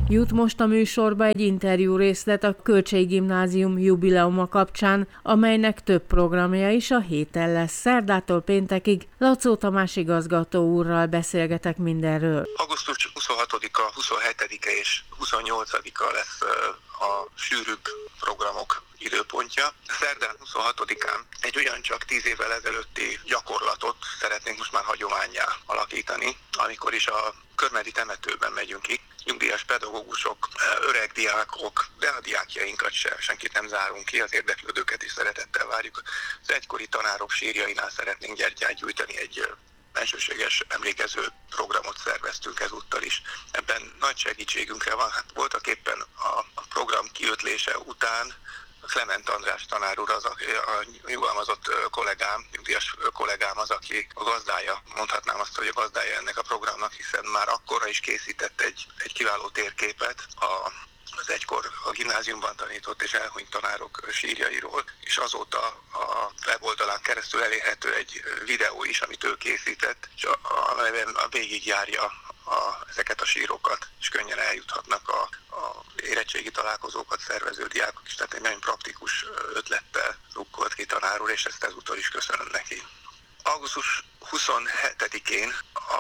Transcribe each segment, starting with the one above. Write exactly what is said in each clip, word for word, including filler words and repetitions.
Jut most a műsorba egy interjú részlet a Kölcsey Gimnázium jubileuma kapcsán, amelynek több programja is a héten lesz. Szerdától péntekig Lacó Tamás igazgató úrral beszélgetek mindenről. augusztus huszonhatodika, huszonhetedike és huszonnyolcadika lesz a sűrűbb programok időpontja. Szerdán huszonhatodikán egy ugyancsak tíz évvel ezelőtti gyakorlatot szeretnénk most már hagyománnyá alakítani, amikor is a Körmedi temetőben megyünk ki. Nyugdíjas pedagógusok, öreg diákok, de a diákjainkat sem, senkit nem zárunk ki, az érdeklődőket is szeretettel várjuk. Az egykori tanárok sírjainál szeretnénk gyertyát gyújtani, egy bensőséges emlékező programot szerveztünk ezúttal is. Ebben nagy segítségünkre van. Hát voltak éppen a program kiötlése után Klement András tanár úr, az a, a nyugalmazott kollégám, nyugdíjas kollégám az, aki a gazdája, mondhatnám azt, hogy a gazdája ennek a programnak, hiszen már akkorra is készített egy, egy kiváló térképet a az egykor a gimnáziumban tanított és elhunyt tanárok sírjairól, és azóta a weboldalán keresztül elérhető egy videó is, amit ő készített, és amelyben a végigjárja a, ezeket a sírokat, és könnyen eljuthatnak a, a érettségi találkozókat szervező diákok is. Tehát egy nagyon praktikus ötlettel rukkolt ki tanár úr, és ezt ezúttal is köszönöm neki. augusztus huszonhetedikén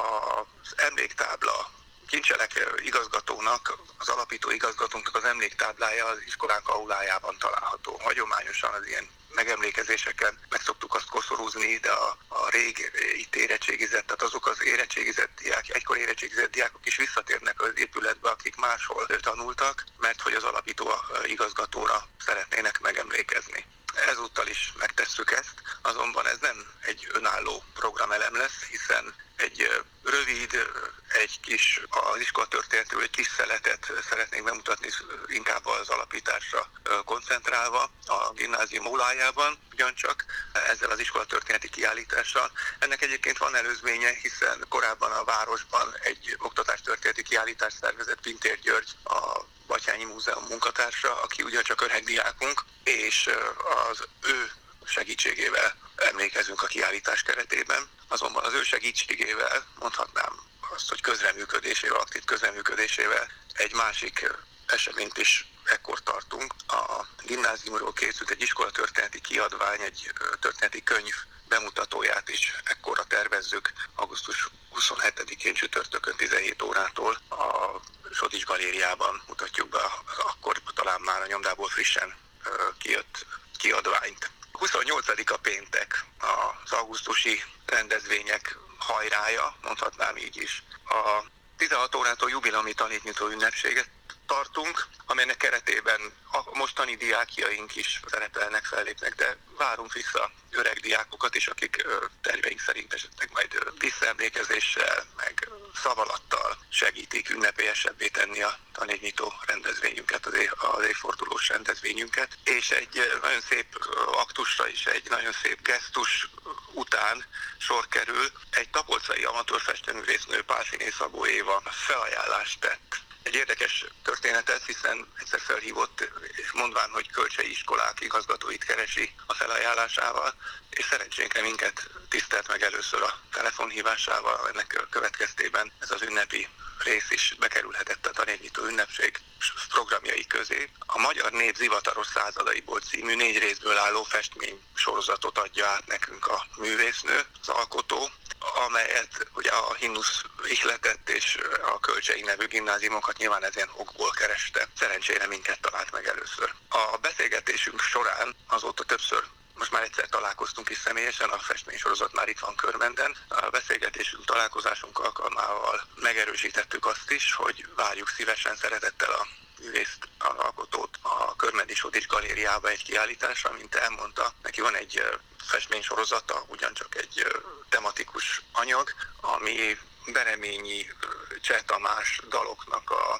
az emléktábla Kincselek igazgatónak, az alapító igazgatónknak az emléktáblája az iskolánk aulájában található. Hagyományosan az ilyen megemlékezéseken meg szoktuk azt koszorúzni, de a, a rég itt érettségizett, tehát azok az érettségizett diák, egykor érettségizett diákok is visszatérnek az épületbe, akik máshol tanultak, mert hogy az alapító igazgatóra szeretnének megemlékezni. Ezúttal is megtesszük ezt, azonban ez nem egy önálló programelem lesz, hiszen egy rövid, egy kis, az iskolatörténetről egy kis szeletet szeretnénk bemutatni, inkább az alapításra koncentrálva a gimnázium aulájában, ugyancsak ezzel az iskolatörténeti kiállítással. Ennek egyébként van előzménye, hiszen korábban a városban egy oktatástörténeti kiállítást szervezett Pintér György, a Batthyány Múzeum munkatársa, aki ugyancsak öreg diákunk, és az ő segítségével emlékezünk a kiállítás keretében. Azonban az ő segítségével, mondhatnám azt, hogy közreműködésével, aktív közreműködésével egy másik eseményt is ekkor tartunk. A gimnáziumról készült egy iskolatörténeti kiadvány, egy történeti könyv bemutatóját is ekkorra tervezzük. augusztus huszonhetedikén csütörtökön tizenhét órától a Sodics galériában mutatjuk be akkor talán már a nyomdából frissen kijött kiadványt. huszonnyolcadika péntek az augusztusi rendezvények hajrája, mondhatnám így is. A tizenhat órától jubileumi tanítnyitó ünnepséget tartunk, amelynek keretében a mostani diákjaink is szerepelnek, fellépnek, de várunk vissza öreg diákokat is, akik terveink szerint esetleg majd visszaemlékezéssel, meg szavalattal segítik ünnepélyesebbé tenni a tanévnyitó rendezvényünket, az, év, az évfordulós rendezvényünket. És egy nagyon szép aktusra is, egy nagyon szép gesztus után sor kerül. Egy tapolcai amatőr festőművésznő, Pálffy Szabó Éva felajánlást tett. Egy érdekes történetet, hiszen egyszer felhívott, és mondván, hogy Kölcsey iskolák igazgatóit keresi a felajánlásával, és szerencsénkre minket tisztelt meg először a telefonhívásával, ennek következtében ez az ünnepi rész is bekerülhetett a tanévnyitó ünnepség programjai közé. A Magyar Nép zivataros századaiból című négy részből álló festmény sorozatot adja át nekünk a művésznő, az alkotó, amelyet ugye a himnusz ihletett, és a Kölcsey nevű gimnáziumokat nyilván ezen okból kereste. Szerencsére minket talált meg először. A beszélgetésünk során azóta többször, most már egyszer találkoztunk is személyesen, a festménysorozat már itt van Körmenden. A beszélgetésünk, találkozásunk alkalmával megerősítettük azt is, hogy várjuk szívesen, szeretettel a művészt, az alkotót a Körmendi Sodics galériába egy kiállításra, mint elmondta. Neki van egy festménysorozata, ugyancsak egy tematikus anyag, ami Bereményi Cseh Tamás daloknak a,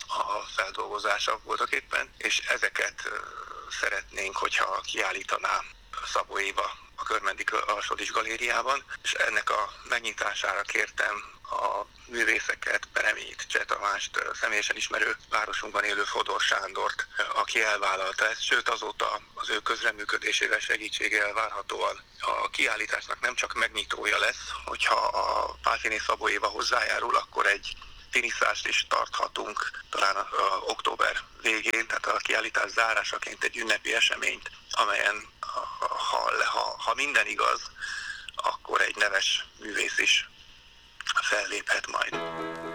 a feldolgozása voltak éppen, és ezeket szeretnénk, hogyha kiállítaná Szabó Éva a Körmendi a Sodics galériában, és ennek a megnyitására kértem a művészeket, Bereményit, Cseh Tamást, személyesen ismerő városunkban élő Fodor Sándort, aki elvállalta ezt, sőt azóta az ő közreműködésével, segítségével várhatóan a kiállításnak nem csak megnyitója lesz, hogyha a Pálffy Szabó Éva hozzájárul, akkor egy finiszást is tarthatunk talán a, a október végén, tehát a kiállítás zárásaként egy ünnepi eseményt, amelyen ha, ha, ha minden igaz, akkor egy neves művész is felléphet majd.